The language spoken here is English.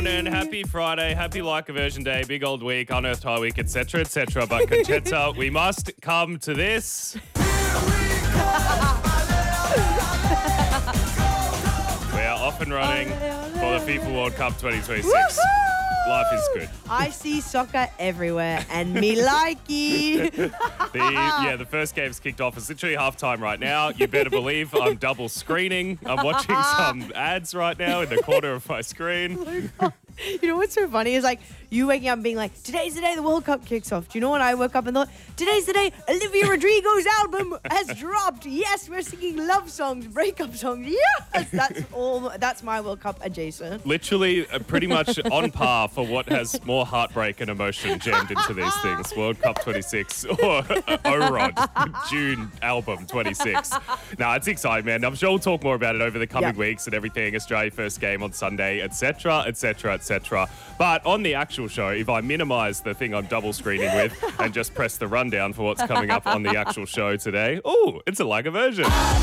And happy Friday, happy Like a Version Day, big old week, unearthed high week, etc., etc. But Conchetta, we must come to this. We are off and running for the FIFA World Cup 2026. Woo-hoo! Life is good. I see soccer everywhere and me likey. The first game's kicked off. It's literally halftime right now. You better believe I'm double screening. I'm watching some ads right now in the corner of my screen. You know what's so funny is like you waking up and being like, today's the day the World Cup kicks off. Do you know when I woke up and thought, today's the day Olivia Rodrigo's album has dropped. Yes, we're singing love songs, breakup songs. Yes, that's my World Cup adjacent. Literally pretty much on par for what has more heartbreak and emotion jammed into these things. World Cup 26 or O-Rod June album 26. Nah, it's exciting, man. I'm sure we'll talk more about it over the coming weeks and everything. Australia first game on Sunday, etc., etc., etc. But on the actual show, if I minimise the thing I'm double screening with and just press the rundown for what's coming up on the actual show today, it's a Like a Version.